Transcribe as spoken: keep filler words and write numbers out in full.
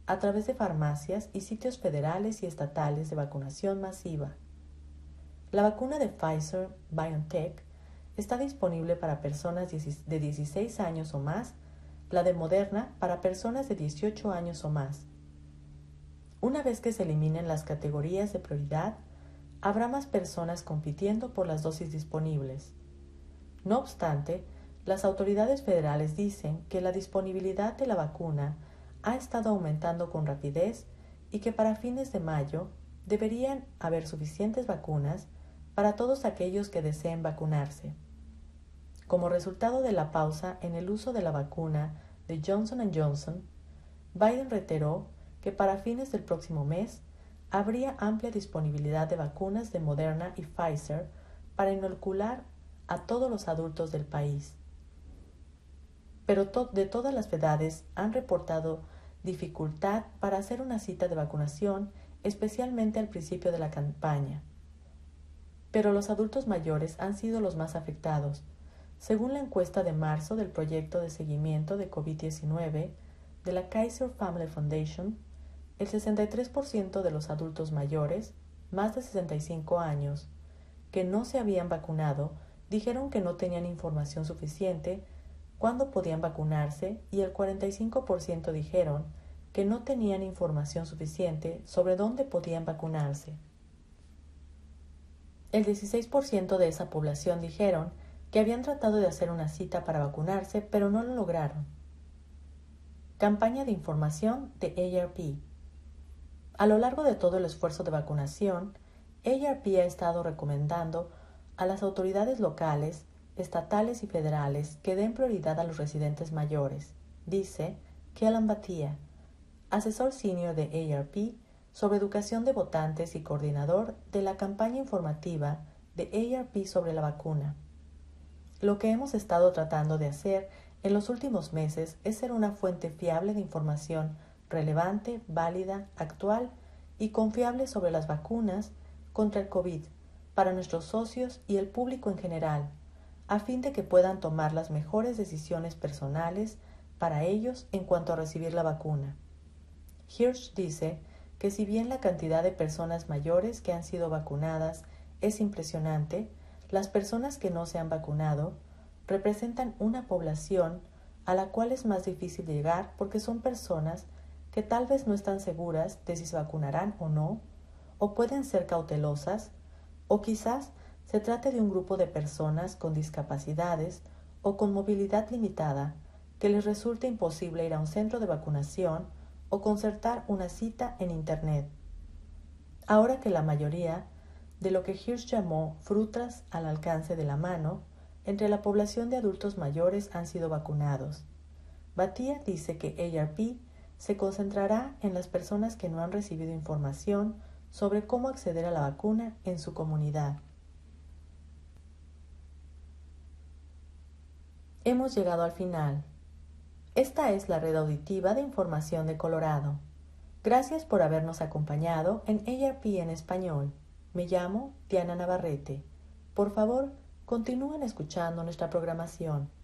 a través de farmacias y sitios federales y estatales de vacunación masiva. La vacuna de Pfizer-BioNTech está disponible para personas de dieciséis años o más, la de Moderna para personas de dieciocho años o más. Una vez que se eliminen las categorías de prioridad, habrá más personas compitiendo por las dosis disponibles. No obstante, las autoridades federales dicen que la disponibilidad de la vacuna ha estado aumentando con rapidez y que para fines de mayo deberían haber suficientes vacunas para todos aquellos que deseen vacunarse. Como resultado de la pausa en el uso de la vacuna de Johnson and Johnson, Biden reiteró que para fines del próximo mes habría amplia disponibilidad de vacunas de Moderna y Pfizer para inocular a todos los adultos del país. Pero to- de todas las edades han reportado dificultad para hacer una cita de vacunación, especialmente al principio de la campaña. Pero los adultos mayores han sido los más afectados. Según la encuesta de marzo del proyecto de seguimiento de COVID diecinueve de la Kaiser Family Foundation, el sesenta y tres por ciento de los adultos mayores, más de sesenta y cinco años, que no se habían vacunado, dijeron que no tenían información suficiente cuándo podían vacunarse y el cuarenta y cinco por ciento dijeron que no tenían información suficiente sobre dónde podían vacunarse. El dieciséis por ciento de esa población dijeron que habían tratado de hacer una cita para vacunarse, pero no lo lograron. Campaña de información de A R P. A lo largo de todo el esfuerzo de vacunación, A R P ha estado recomendando a las autoridades locales, estatales y federales que den prioridad a los residentes mayores, dice Kellan Bhatia, asesor senior de A R P sobre educación de votantes y coordinador de la campaña informativa de A R P sobre la vacuna. Lo que hemos estado tratando de hacer en los últimos meses es ser una fuente fiable de información relevante, válida, actual y confiable sobre las vacunas contra el COVID para nuestros socios y el público en general, a fin de que puedan tomar las mejores decisiones personales para ellos en cuanto a recibir la vacuna. Hirsch dice que si bien la cantidad de personas mayores que han sido vacunadas es impresionante, las personas que no se han vacunado representan una población a la cual es más difícil llegar porque son personas que tal vez no están seguras de si se vacunarán o no, o pueden ser cautelosas, o quizás se trate de un grupo de personas con discapacidades o con movilidad limitada que les resulte imposible ir a un centro de vacunación o concertar una cita en Internet. Ahora que la mayoría de lo que Hirsch llamó frutas al alcance de la mano, entre la población de adultos mayores han sido vacunados. Bhatia dice que A R P se concentrará en las personas que no han recibido información sobre cómo acceder a la vacuna en su comunidad. Hemos llegado al final. Esta es la red auditiva de información de Colorado. Gracias por habernos acompañado en A R P en español. Me llamo Diana Navarrete. Por favor, continúen escuchando nuestra programación.